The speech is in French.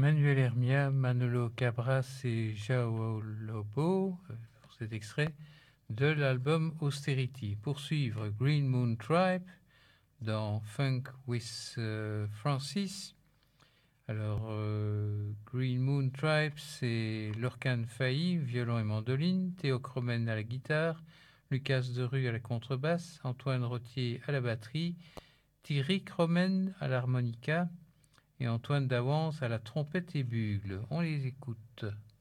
Manuel Hermia, Manolo Cabras et Joao Lobo pour cet extrait de l'album Austerity. Pour suivre, Green Moon Tribe dans Funk with Francis. Alors, Green Moon Tribe, c'est Lorcan Failly, violon et mandoline, Théo Cromen à la guitare, Lucas Derue à la contrebasse, Antoine Rottier à la batterie, Thierry Cromen à l'harmonica et Antoine Davance à la trompette et bugle. On les écoute.